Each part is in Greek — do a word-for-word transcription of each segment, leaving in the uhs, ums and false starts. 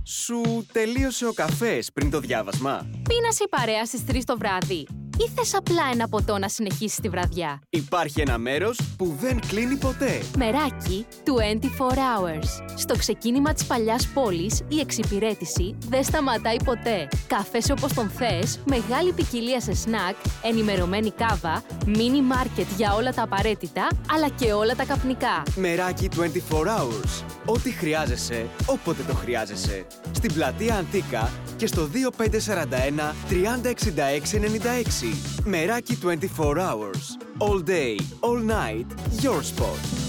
Σου τελείωσε ο καφές πριν το διάβασμα? Πίνασε η παρέα στις τρεις το βράδυ ή θες απλά ένα ποτό να συνεχίσεις τη βραδιά? Υπάρχει ένα μέρος που δεν κλείνει ποτέ. Μεράκι είκοσι τέσσερις hours. Στο ξεκίνημα της παλιάς πόλης, η εξυπηρέτηση δεν σταματάει ποτέ. Καφές όπως τον θες, μεγάλη ποικιλία σε σνακ, ενημερωμένη κάβα, μίνι μάρκετ για όλα τα απαραίτητα, αλλά και όλα τα καπνικά. Μεράκι είκοσι τέσσερις hours. Ό,τι χρειάζεσαι, όποτε το χρειάζεσαι. Στην πλατεία Αντίκα και στο δύο πέντε τέσσερα ένα τριάντα εξήντα έξι ενενήντα έξι. Μεράκι είκοσι τέσσερις hours. All day, all night, your spot.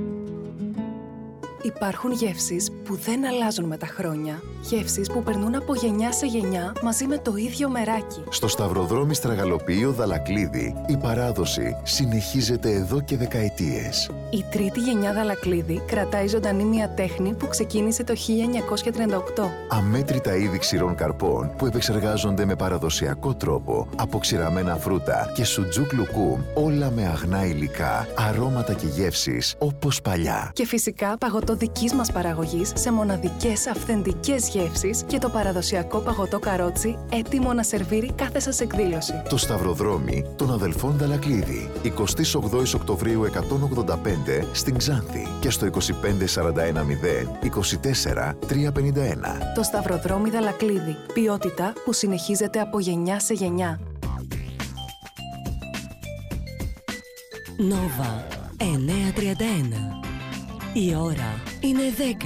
Υπάρχουν γεύσεις που δεν αλλάζουν με τα χρόνια. Γεύσεις που περνούν από γενιά σε γενιά μαζί με το ίδιο μεράκι. Στο Σταυροδρόμι Στραγαλοποιείο Δαλακλίδη, η παράδοση συνεχίζεται εδώ και δεκαετίες. Η τρίτη γενιά Δαλακλίδη κρατάει ζωντανή μια τέχνη που ξεκίνησε το χίλια εννιακόσια τριάντα οκτώ. Αμέτρητα είδη ξηρών καρπών που επεξεργάζονται με παραδοσιακό τρόπο από ξηραμένα φρούτα και σουτζούκ λουκούμ, όλα με αγνά υλικά, αρώματα και γεύσεις όπως παλιά. Και φυσικά παγωτό δικής μας παραγωγής σε μοναδικές αυθεντικές γεύσεις και το παραδοσιακό παγωτό καρότσι έτοιμο να σερβίρει κάθε σας εκδήλωση. Το Σταυροδρόμι των αδελφών Δαλακλίδη. εικοστή ογδόη Οκτωβρίου εκατόν ογδόντα πέντε στην Ξάνθη και στο είκοσι πέντε σαράντα ένα μηδέν είκοσι τέσσερα τριακόσια πενήντα ένα. Το Σταυροδρόμι Δαλακλίδη. Ποιότητα που συνεχίζεται από γενιά σε γενιά. Νόβα εννιακόσια τριάντα ένα. Η ώρα είναι δέκα.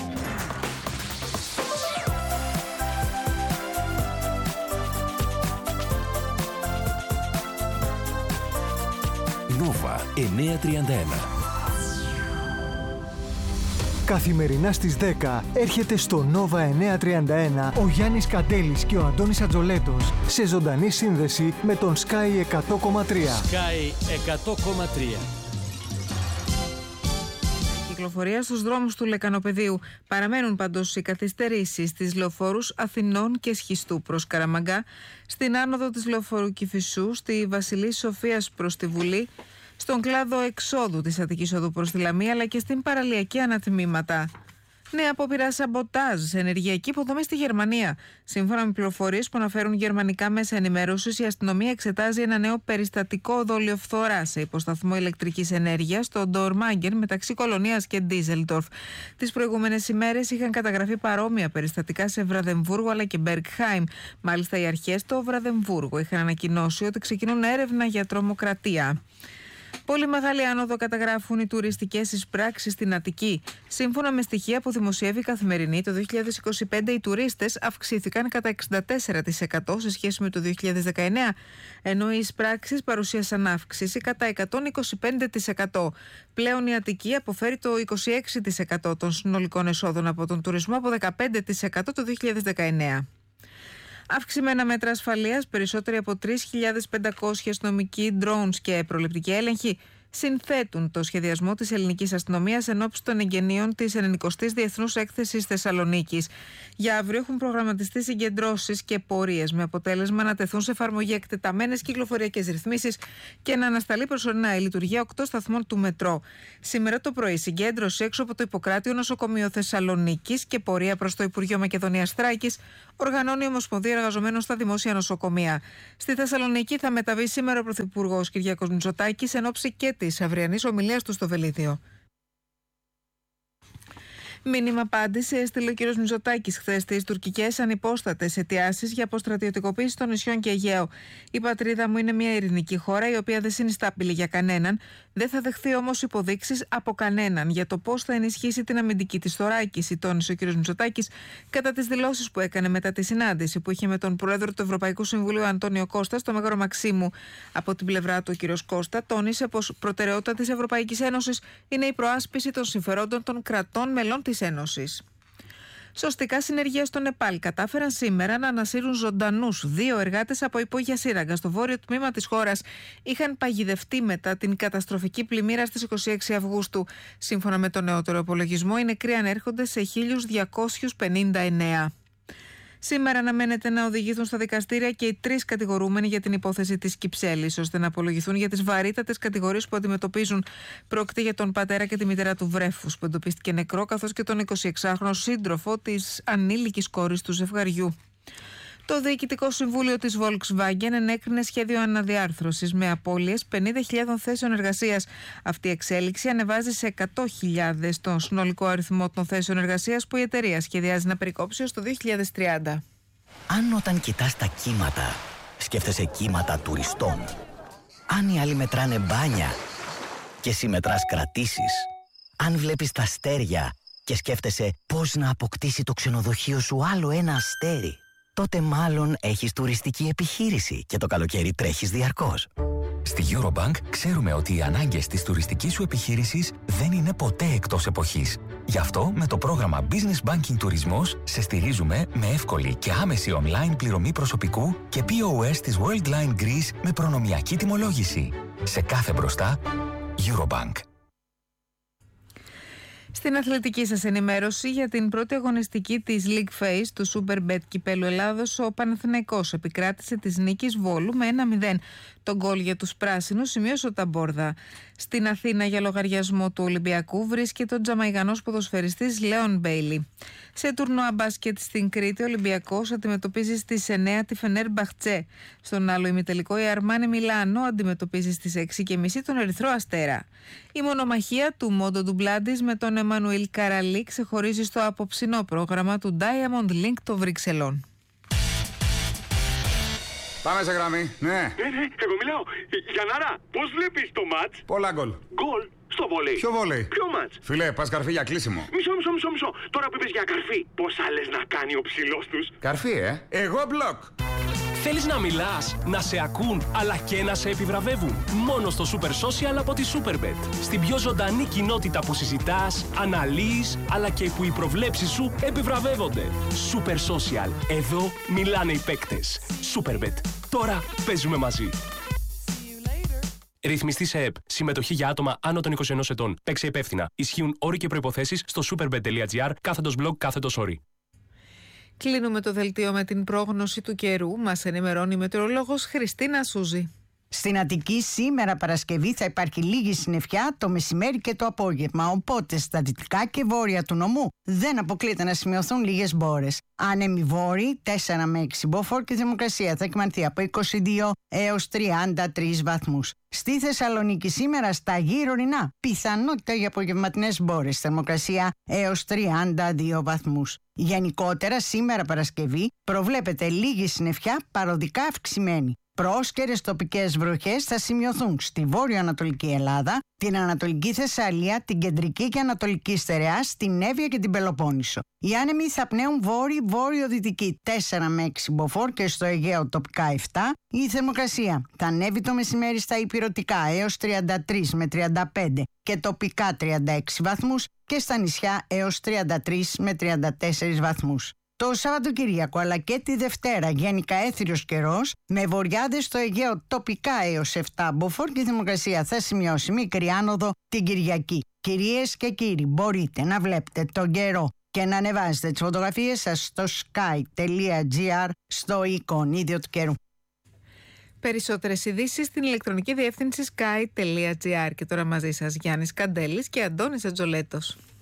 Νόβα εννιακόσια τριάντα ένα. Καθημερινά στις δέκα έρχεται στο Νόβα εννιακόσια τριάντα ένα ο Γιάννης Καντέλης και ο Αντώνης Ατζολέτος σε ζωντανή σύνδεση με τον Sky εκατό κόμμα τρία. Sky εκατό κόμμα τρία. Κυκλοφορία στους δρόμους του Λεκανοπεδίου. Παραμένουν πάντως οι καθυστερήσεις στις λεωφόρους Αθηνών και Σχιστού προς Καραμαγκά, στην άνοδο της λεωφορού Κηφισού, στη Βασιλής Σοφίας προς τη Βουλή, στον κλάδο εξόδου της Αττικής Οδού προς τη Λαμία, αλλά και στην παραλιακή ανατμήματα. Νέα απόπειρα σαμποτάζ σε ενεργειακή υποδομή στη Γερμανία. Σύμφωνα με πληροφορίες που αναφέρουν γερμανικά μέσα ενημέρωσης, η αστυνομία εξετάζει ένα νέο περιστατικό δολιοφθορά σε υποσταθμό ηλεκτρικής ενέργειας στο Ντορμάγκεν μεταξύ Κολονίας και Ντίζελντορφ. Τις προηγούμενες ημέρες είχαν καταγραφεί παρόμοια περιστατικά σε Βραδεμβούργο αλλά και Μπεργκχάιμ. Μάλιστα, οι αρχές στο Βραδεμβούργο είχαν ανακοινώσει ότι ξεκινούν έρευνα για τρομοκρατία. Πολύ μεγάλη άνοδο καταγράφουν οι τουριστικές εισπράξεις στην Αττική. Σύμφωνα με στοιχεία που δημοσιεύει η Καθημερινή, το δύο χιλιάδες είκοσι πέντε οι τουρίστες αυξήθηκαν κατά εξήντα τέσσερα τοις εκατό σε σχέση με το δύο χιλιάδες δεκαεννέα, ενώ οι εισπράξεις παρουσίασαν αύξηση κατά εκατόν είκοσι πέντε τοις εκατό. Πλέον η Αττική αποφέρει το είκοσι έξι τοις εκατό των συνολικών εσόδων από τον τουρισμό από δεκαπέντε τοις εκατό το δύο χιλιάδες δεκαεννέα. Αυξημένα μέτρα ασφαλείας, περισσότεροι από τρεις χιλιάδες πεντακόσιοι αστυνομικοί, drones και προληπτικοί έλεγχοι συνθέτουν το σχεδιασμό της ελληνικής αστυνομίας ενόψει των εγγενείων της ενενηκοστής Διεθνούς Έκθεσης Θεσσαλονίκης. Για αύριο έχουν προγραμματιστεί συγκεντρώσεις και πορείες με αποτέλεσμα να τεθούν σε εφαρμογή εκτεταμένες κυκλοφοριακές ρυθμίσεις και να ανασταλεί προσωρινά η λειτουργία οκτώ σταθμών του μετρό. Σήμερα το πρωί, συγκέντρωση έξω από το Ιπποκράτειο Νοσοκομείο Θεσσαλονίκης και πορεία προς το Υπουργείο Μακεδονίας Θράκης οργανώνει η Ομοσπονδία Εργαζομένων στα Δημόσια Νοσοκομεία. Στη Θεσσαλονίκη θα μεταβεί σήμερα ο Πρωθυπουργός Κυριάκος Μητσοτάκης εν ώψη και της αυριανής ομιλίας του στο Βελίδιο. Μήνυμα απάντηση έστειλε ο κ. Μητσοτάκης χθες στις τουρκικές ανυπόστατες αιτιάσεις για αποστρατιωτικοποίηση των νησιών και Αιγαίου. Η πατρίδα μου είναι μια ειρηνική χώρα η οποία δεν συνιστά απειλή για κανέναν. Δεν θα δεχθεί όμως υποδείξεις από κανέναν για το πώς θα ενισχύσει την αμυντική της θωράκιση, τόνισε ο κ. Μητσοτάκης κατά τις δηλώσεις που έκανε μετά τη συνάντηση που είχε με τον πρόεδρο του Ευρωπαϊκού Συμβουλίου Αντώνιο Κώστα στο Μέγαρο Μαξίμου. Από την πλευρά του, ο κ. Κώστα τόνισε πως προτεραιότητα της Ευρωπαϊκής Ένωσης είναι η προάσπιση των συμφερόντων των κρατών μελών της Ένωσης. Σωστικά συνεργεία στο Νεπάλ κατάφεραν σήμερα να ανασύρουν ζωντανούς δύο εργάτες από υπόγεια σύραγγα στο βόρειο τμήμα της χώρας. Είχαν παγιδευτεί μετά την καταστροφική πλημμύρα στις είκοσι έξι Αυγούστου. Σύμφωνα με τον νεότερο υπολογισμό, οι νεκροί ανέρχονται σε χίλια διακόσιους πενήντα εννέα. Σήμερα αναμένεται να οδηγηθούν στα δικαστήρια και οι τρεις κατηγορούμενοι για την υπόθεση της Κυψέλης, ώστε να απολογηθούν για τις βαρύτατες κατηγορίες που αντιμετωπίζουν. Πρόκειται για τον πατέρα και τη μητέρα του βρέφους, που εντοπίστηκε νεκρό, καθώς και τον εικοσιεξάχρονο σύντροφο της ανήλικης κόρης του ζευγαριού. Το Διοικητικό Συμβούλιο της Volkswagen ενέκρινε σχέδιο αναδιάρθρωσης με απώλειες πενήντα χιλιάδες θέσεων εργασίας. Αυτή η εξέλιξη ανεβάζει σε εκατό χιλιάδες τον συνολικό αριθμό των θέσεων εργασίας που η εταιρεία σχεδιάζει να περικόψει ως το δύο χιλιάδες τριάντα. Αν όταν κοιτάς τα κύματα, σκέφτεσαι κύματα τουριστών. Αν οι άλλοι μετράνε μπάνια και εσύ μετράς κρατήσεις. Αν βλέπεις τα αστέρια και σκέφτεσαι πώς να αποκτήσει το ξενοδοχείο σου άλλο ένα αστέρι, τότε μάλλον έχεις τουριστική επιχείρηση και το καλοκαίρι τρέχεις διαρκώς. Στη Eurobank ξέρουμε ότι οι ανάγκες της τουριστικής σου επιχείρησης δεν είναι ποτέ εκτός εποχής. Γι' αυτό με το πρόγραμμα Business Banking Τουρισμός σε στηρίζουμε με εύκολη και άμεση online πληρωμή προσωπικού και πι ο ες της Worldline Greece με προνομιακή τιμολόγηση. Σε κάθε μπροστά, Eurobank. Στην αθλητική σας ενημέρωση, για την πρώτη αγωνιστική της League Phase του Superbet Κυπέλλου Ελλάδος, ο Παναθηναϊκός επικράτησε της νίκης Βόλου με ένα μηδέν. Το γκολ για τους πράσινους σημείωσε ο Ταμπόρδα. Στην Αθήνα, για λογαριασμό του Ολυμπιακού, βρίσκεται ο Τζαμαϊγανός ποδοσφαιριστής Λέον Μπέιλι. Σε τουρνουά μπάσκετ στην Κρήτη, ο Ολυμπιακός αντιμετωπίζει στις εννιά τη Φενέρ Μπαχτσέ. Στον άλλο ημιτελικό, η Αρμάνι Μιλάνο αντιμετωπίζει στις έξι και μισή τον Ερυθρό Αστέρα. Η μονομαχία του Μόντο Ντουμπλάντης με τον Εμμανουήλ Καραλί ξεχωρίζει στο απόψινό πρόγραμμα του Diamond Link των Βρυξελών. Πάμε σε γραμμή, ναι. Ναι, ναι, εγώ μιλάω. Γιαννάρα, πώς βλέπεις το μάτς? Πολλά γκολ. Γκολ στο βόλεϊ. Ποιο βόλεϊ? Ποιο μάτς? Φιλέ, πας καρφί για κλείσιμο. Μισό, μισό, μισό, μισό. Τώρα που είπες για καρφί, πώς άλλες να κάνει ο ψηλός τους? Καρφί, ε. Εγώ μπλοκ. Θέλεις να μιλάς, να σε ακούν, αλλά και να σε επιβραβεύουν? Μόνο στο Super Social από τη Superbet. Στην πιο ζωντανή κοινότητα που συζητάς, αναλύεις, αλλά και που οι προβλέψεις σου επιβραβεύονται. Super Social. Εδώ μιλάνε οι παίκτες. Superbet. Τώρα παίζουμε μαζί. Ρυθμιστή σε ΕΠ. Συμμετοχή για άτομα άνω των είκοσι ενός ετών. Παίξε υπεύθυνα. Ισχύουν όροι και προϋποθέσεις στο superbet.gr κάθετος blog κάθετος όροι. Κλείνουμε το δελτίο με την πρόγνωση του καιρού. Μας ενημερώνει η μετεωρολόγος Χριστίνα Σούζη. Στην Αττική σήμερα Παρασκευή θα υπάρχει λίγη συννεφιά το μεσημέρι και το απόγευμα, οπότε στα δυτικά και βόρεια του νομού δεν αποκλείεται να σημειωθούν λίγες μπόρες. Άνεμοι βόρειοι τέσσερα με έξι μποφόρ και η θερμοκρασία θα κυμανθεί από είκοσι δύο έως τριάντα τρεις βαθμούς. Στη Θεσσαλονίκη σήμερα στα γύρω ορεινά πιθανότητα για απογευματινές μπόρες, θερμοκρασία έως τριάντα δύο βαθμούς. Γενικότερα σήμερα Παρασκευή προβλέπεται λίγη συννεφιά παροδικά αυξημένη. Πρόσκαιρες τοπικές βροχές θα σημειωθούν στη βόρειο-ανατολική Ελλάδα, την Ανατολική Θεσσαλία, την Κεντρική και Ανατολική Στερεά, στην Εύβοια και την Πελοπόννησο. Οι άνεμοι θα πνέουν βόρειο-βόρειο-δυτική τέσσερα με έξι μποφόρ και στο Αιγαίο τοπικά επτά. Η θερμοκρασία θα ανέβει το μεσημέρι στα ηπειρωτικά έως τριάντα τρεις με τριάντα πέντε και τοπικά τριάντα έξι βαθμούς και στα νησιά έως τριάντα τρεις με τριάντα τέσσερις βαθμούς. Το Σαββατοκύριακο αλλά και τη Δευτέρα γενικά έθριος καιρός με βοριάδες στο Αιγαίο τοπικά έως επτά μποφόρ και η θερμοκρασία θα σημειώσει μικρή άνοδο την Κυριακή. Κυρίες και κύριοι, μπορείτε να βλέπετε τον καιρό και να ανεβάζετε τις φωτογραφίες σας στο sky.gr στο εικονίδιο του καιρού. Περισσότερες ειδήσεις στην ηλεκτρονική διεύθυνση sky.gr. Και τώρα μαζί σας Γιάννης Καντέλης και Αντώνης Ατζολέτος.